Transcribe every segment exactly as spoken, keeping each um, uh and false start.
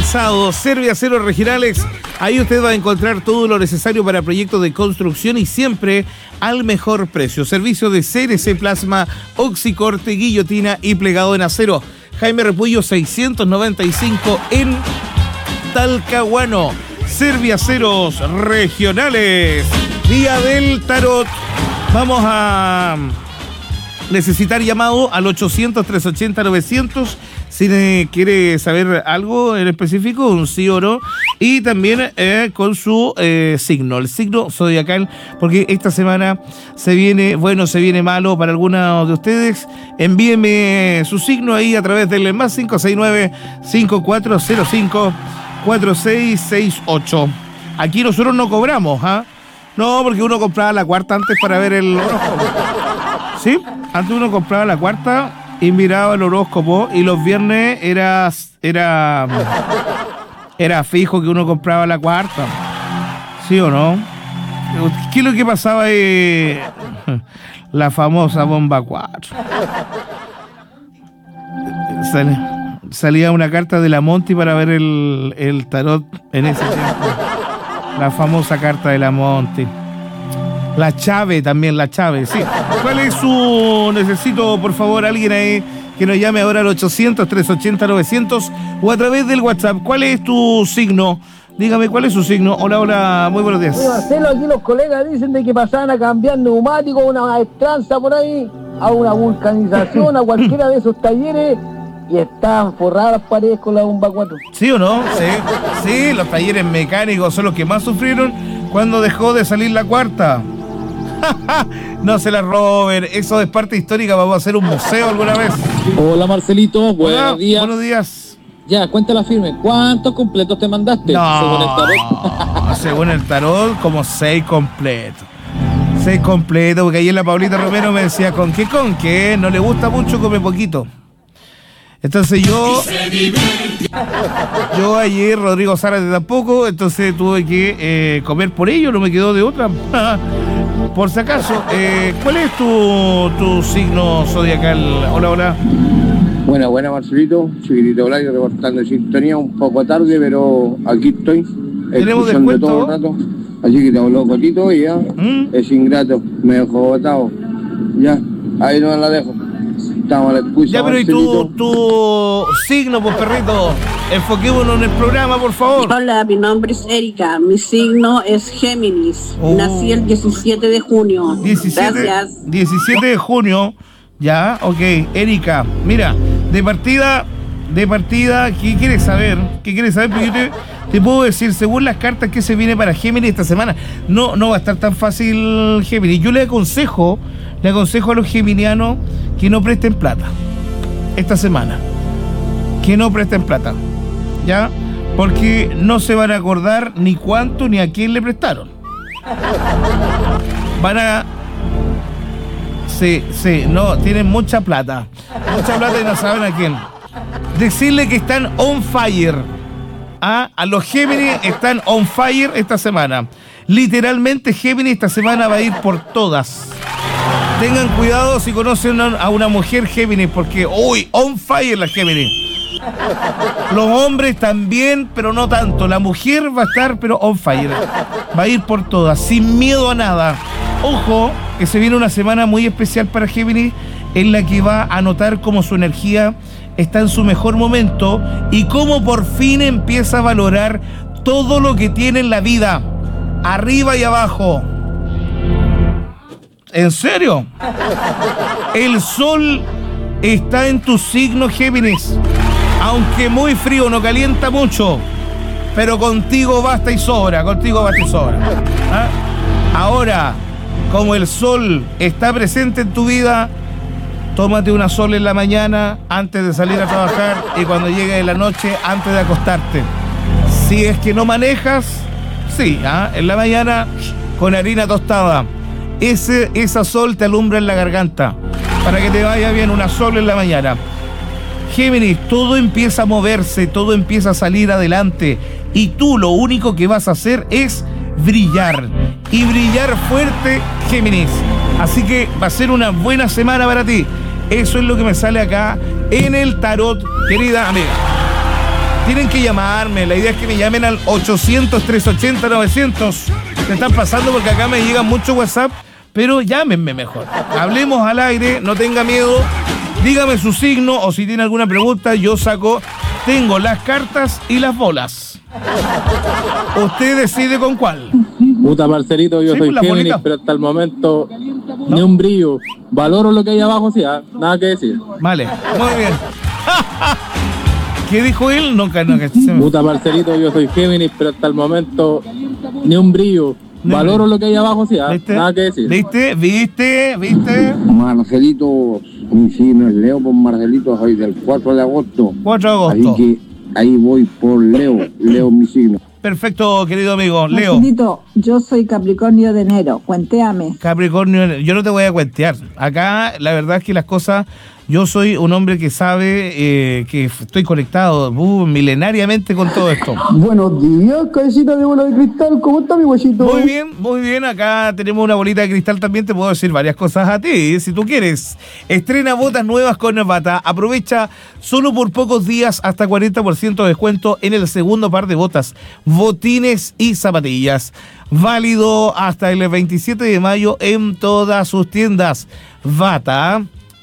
avanzado. Serviaceros Regionales. Ahí usted va a encontrar todo lo necesario para proyectos de construcción y siempre al mejor precio. Servicio de C N C Plasma, oxicorte, guillotina y plegado en acero. Jaime Repullo seiscientos noventa y cinco en Talcahuano. Serviaceros Regionales. Día del Tarot. Vamos a necesitar llamado al ochocientos, trescientos ochenta, novecientos si quiere saber algo en específico, un sí o no, y también eh, con su eh, signo, el signo zodiacal, porque esta semana se viene bueno, se viene malo para algunos de ustedes. Envíenme su signo ahí a través del más cinco seis nueve, cinco cuatro cero cinco, cuatro seis seis ocho. Aquí nosotros no cobramos, ¿ah? ¿eh? No, porque uno compraba la cuarta antes para ver el horóscopo. ¿Sí? Antes uno compraba la cuarta y miraba el horóscopo, y los viernes era era era fijo que uno compraba la cuarta. ¿Sí o no? ¿Qué es lo que pasaba ahí? La famosa bomba cuatro. Sal, salía una carta de la Monty para ver el, el tarot en ese tiempo. La famosa carta de la Monty. La Chave también, la Chave, sí. ¿Cuál es su...? Necesito, por favor, alguien ahí que nos llame ahora al ochocientos, trescientos ochenta, novecientos o a través del WhatsApp. ¿Cuál es tu signo? Dígame, ¿cuál es su signo? Hola, hola, muy buenos días. Oye, Marcelo, aquí los colegas dicen de que pasaban a cambiar neumáticos, una maestranza por ahí, a una vulcanización, a cualquiera de esos talleres, y estaban forradas las paredes con la bomba cuatro. ¿Sí o no? Sí, sí, los talleres mecánicos son los que más sufrieron cuando dejó de salir la cuarta. No se la roben, eso es parte histórica. Vamos a hacer un museo alguna vez. Hola Marcelito, buenos Hola, días. Buenos días. Ya, cuéntala firme. ¿Cuántos completos te mandaste? No, según el tarot. Según el tarot, como seis completos. Seis completos, porque ayer la Paulita Romero me decía, ¿con qué, con qué? No le gusta mucho, come poquito. Entonces yo... Yo ayer, Rodrigo Zárate tampoco, entonces tuve que eh, comer por ello, no me quedó de otra. Por si acaso, eh, ¿cuál es tu, tu signo zodiacal? Hola, hola. Buena, buena Marcelito, chiquitito Blayo reportando en sintonía, un poco tarde, pero aquí estoy, escuchando todo el rato. Así que te hablo cortito y ya, ¿Mm? Es ingrato, me dejó botado. Ya, ahí no la dejo. Estamos a la excusa. Ya, pero ¿y tu, tu signo, pues perrito? Enfoquémonos en el programa, por favor. Hola, mi nombre es Erika. Mi signo es Géminis. Oh. Nací el diecisiete de junio. diecisiete, Gracias. diecisiete de junio. Ya, ok. Erika, mira, de partida, de partida, ¿qué quieres saber? ¿Qué quieres saber? Porque yo te, te puedo decir, según las cartas, que se viene para Géminis esta semana. No, no va a estar tan fácil Géminis. Yo le aconsejo, le aconsejo a los geminianos que no presten plata esta semana. Que no presten plata. ¿Ya? Porque no se van a acordar ni cuánto ni a quién le prestaron. Van a... Sí, sí, no, tienen mucha plata. Mucha plata y no saben a quién. Decirle que están on fire. ¿Ah? A los Géminis están on fire esta semana. Literalmente Géminis esta semana va a ir por todas. Tengan cuidado si conocen a una mujer Géminis, porque, uy, on fire la Géminis. Los hombres también, pero no tanto. La mujer va a estar, pero on fire. Va a ir por todas, sin miedo a nada. Ojo, que se viene una semana muy especial para Géminis, en la que va a notar cómo su energía está en su mejor momento y cómo por fin empieza a valorar todo lo que tiene en la vida, arriba y abajo. ¿En serio? El sol está en tu signo, Géminis. Aunque muy frío, no calienta mucho, pero contigo basta y sobra, contigo basta y sobra. ¿Ah? Ahora, como el sol está presente en tu vida, tómate una sol en la mañana antes de salir a trabajar y cuando llegue la noche antes de acostarte. Si es que no manejas, sí, ¿ah? En la mañana con harina tostada. Ese, esa sol te alumbra en la garganta para que te vaya bien, una sol en la mañana. Géminis, todo empieza a moverse, todo empieza a salir adelante y tú lo único que vas a hacer es brillar y brillar fuerte, Géminis. Así que va a ser una buena semana para ti. Eso es lo que me sale acá en el tarot, querida amiga. Tienen que llamarme, la idea es que me llamen al ochocientos, trescientos ochenta, novecientos. Me están pasando porque acá me llegan mucho WhatsApp, pero llámenme mejor. Hablemos al aire, no tenga miedo, dígame su signo o si tiene alguna pregunta, yo saco, tengo las cartas y las bolas. Usted decide con cuál. Puta, Marcelito, yo Sí, soy pues, la Géminis, bolita. pero hasta el momento ni un brillo. Valoro lo que hay abajo, sí, ¿ah? Nada que decir. Vale, muy bien. ¿Qué dijo él? Nunca, nunca. se me- Puta, Marcelito, yo soy Géminis, pero hasta el momento ni un brillo. Ni un Valoro brillo. lo que hay abajo, sí, ¿ah? ¿Viste? Nada que decir. ¿Viste? ¿Viste? ¿Viste? Marcelito, mi signo es Leo, por Marcelito, soy del cuatro de agosto. cuatro de agosto. Así que ahí voy por Leo, Leo es mi signo. Perfecto, querido amigo. Leo. Marcelito, yo soy Capricornio de enero, cuentéame. Capricornio, yo no te voy a cuentear. Acá la verdad es que las cosas, yo soy un hombre que sabe eh, que f- estoy conectado uh, milenariamente con todo esto. Buenos días, cabecita de bola de cristal. ¿Cómo está mi huesito? Muy bien, muy bien. Acá tenemos una bolita de cristal también. Te puedo decir varias cosas a ti, si tú quieres. Estrena botas nuevas con Bata. Aprovecha solo por pocos días hasta cuarenta por ciento de descuento en el segundo par de botas, botines y zapatillas. Válido hasta el veintisiete de mayo en todas sus tiendas. Bata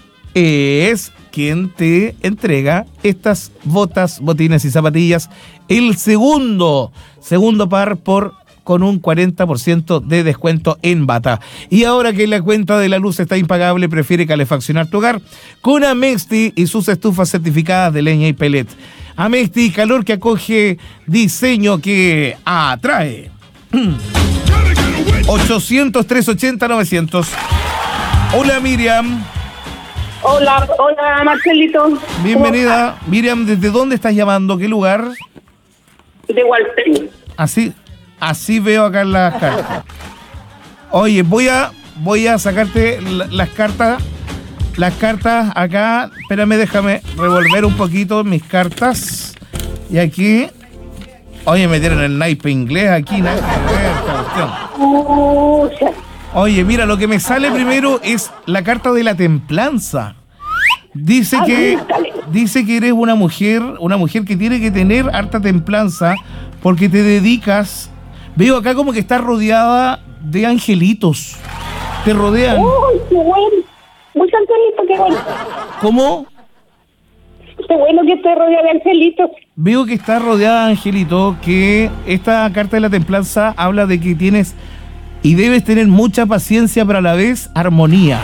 es quien te entrega estas botas, botines y zapatillas. El segundo, segundo par por con un cuarenta por ciento de descuento en Bata. Y ahora que la cuenta de la luz está impagable, prefiere calefaccionar tu hogar con Amesti y sus estufas certificadas de leña y pellet. Amesti, calor que acoge, diseño que atrae. ochocientos, trescientos ochenta, novecientos. Hola Miriam. Hola, hola Marcelito. Bienvenida. Miriam, ¿desde dónde estás llamando? ¿Qué lugar? De Walter. Así, así veo acá en las cartas. Oye, voy a, voy a sacarte la- las cartas. Las cartas acá. Espérame, déjame revolver un poquito mis cartas. Y aquí. Oye, me dieron el naipe inglés aquí, nada que ver esta cuestión. Pucha. Oye, mira, lo que me sale primero es la carta de la templanza. Dice Ah, que dale. dice que eres una mujer, una mujer que tiene que tener harta templanza porque te dedicas. Veo acá como que estás rodeada de angelitos. Te rodean. Uy, qué bueno. Muy angelito, qué bueno. ¿Cómo? Qué bueno que esté rodeado de angelitos. Veo que estás rodeada de angelitos, que esta carta de la templanza habla de que tienes y debes tener mucha paciencia, pero a la vez armonía.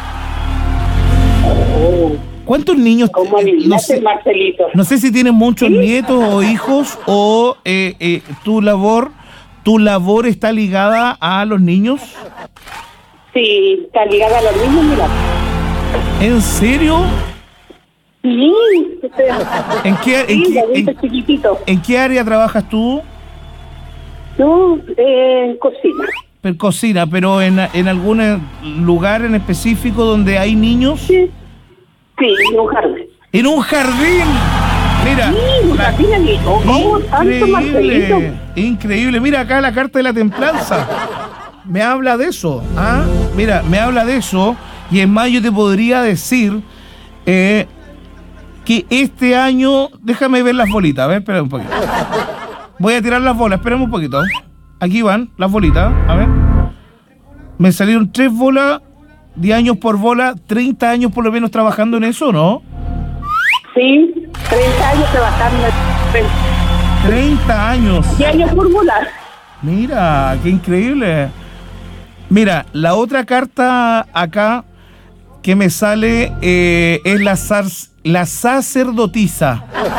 ¿Cuántos niños? Como eh, no, adivinaste, sé, Marcelito. no sé si tienes muchos nietos o hijos o eh, eh, tu labor, tu labor está ligada a los niños. Sí, está ligada a los niños, mira. ¿En serio? Sí, usted- ¿En qué, en sí, qué- adulto en- chiquitito. en qué área trabajas tú? No, eh, cocina. Per cocina, pero en, en algún eh, lugar en específico donde hay niños. Sí, sí, en un jardín. En un jardín. Mira. Sí, un la- jardín, amigo. ¿Cómo tanto, Marcelito? Increíble, increíble. Mira acá la carta de la templanza. Me habla de eso. ¿Ah? Mira, me habla de eso. Y en mayo te podría decir eh, que este año. Déjame ver las bolitas. A ver, espera un poquito. Voy a tirar las bolas. Espérame un poquito. Aquí van las bolitas. A ver. Me salieron tres bolas. diez años por bola. treinta años por lo menos trabajando en eso, ¿no? Sí, treinta años trabajando. treinta años. diez años por volar. Mira, qué increíble. Mira, la otra carta acá que me sale eh, es la, sar- la sacerdotisa.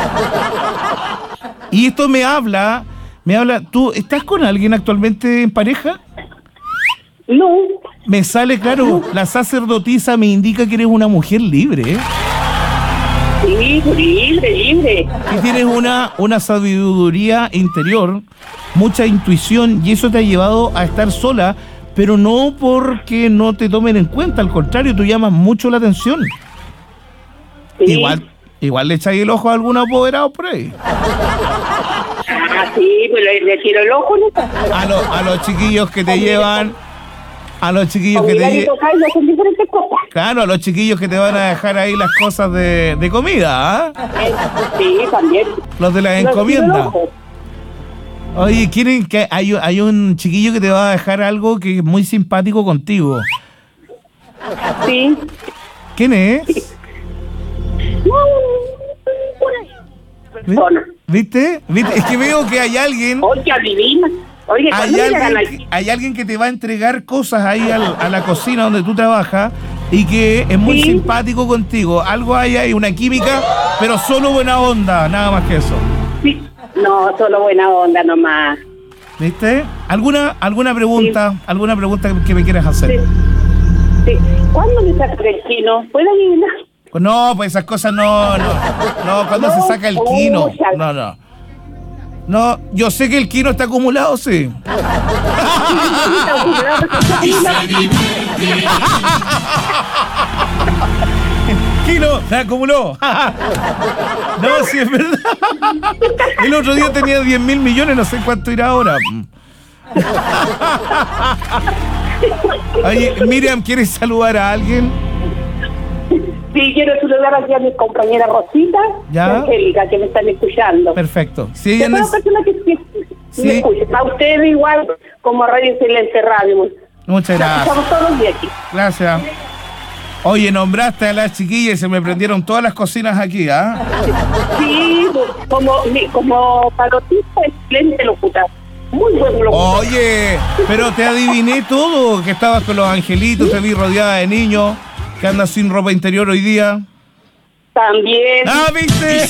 Y esto me habla, me habla, ¿tú estás con alguien actualmente en pareja? No, Me sale, claro, la sacerdotisa me indica que eres una mujer libre, ¿eh? sí, libre, libre. Que tienes una, una sabiduría interior, mucha intuición, y eso te ha llevado a estar sola, pero no porque no te tomen en cuenta, al contrario, tú llamas mucho la atención. Sí. Igual, igual le echáis el ojo a algún apoderado por ahí. Ah, sí, pues le, le tiro el ojo, ¿no? A, lo- a los chiquillos que te llevan, A los chiquillos que Comida te... y tocayo son diferentes cosas. Claro, a los chiquillos que te van a dejar ahí las cosas de, de comida, ¿ah? Eh, Sí, también. Los de las Los encomiendas. ojos. Oye, ¿quieren que hay, hay un chiquillo que te va a dejar algo que es muy simpático contigo? Sí. ¿Quién es? Persona. ¿Viste? ¿Viste? Es que veo que hay alguien... Oye, adivina. Oye, Hay ¿cuándo llegan alguien, aquí? hay alguien que te va a entregar cosas ahí al- a la cocina donde tú trabajas y que es muy Sí. simpático contigo. Algo hay ahí, una química, pero solo buena onda, nada más que eso. Sí. No, solo buena onda nomás. ¿Viste? ¿Alguna alguna pregunta? ¿Alguna pregunta que me quieras hacer? Sí. Sí. ¿Cuándo me saca el chino? ¿Puedo adivinar? No, pues esas cosas no, no. No, cuando No, se saca el quino. pucha. No, no. No, yo sé que el quino está acumulado, sí. Kino, se acumuló. No, sí es verdad. El otro día tenía diez mil millones, no sé cuánto irá ahora. Oye, Miriam, ¿quieres saludar a alguien? Sí, quiero saludar aquí a mis compañeras Rosita ¿Ya? y Angélica, que me están escuchando. Perfecto. Si De ella todas neces- personas que que Sí. me escuchan. A ustedes igual, como Radio Excelente Radio. Muchas gracias. Estamos todos los días aquí. Gracias. Oye, nombraste a las chiquillas y se me prendieron todas las cocinas aquí, ¿ah? Sí, como, mi- como palotista, excelente locutor. Muy buen locutor. Oye, pero te adiviné todo, que estabas con los angelitos, te vi rodeada de niños, que andas sin ropa interior hoy día. También. ¡Ah, viste!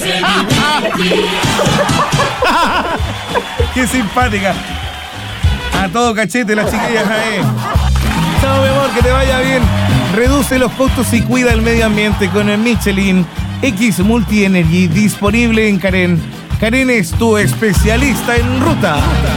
¡Qué simpática! A todo cachete las chiquillas ahí. Chao, mi amor, que te vaya bien. Reduce los costos y cuida el medio ambiente con el Michelin X Multi Energy, disponible en Karen. Karen es tu especialista en ruta.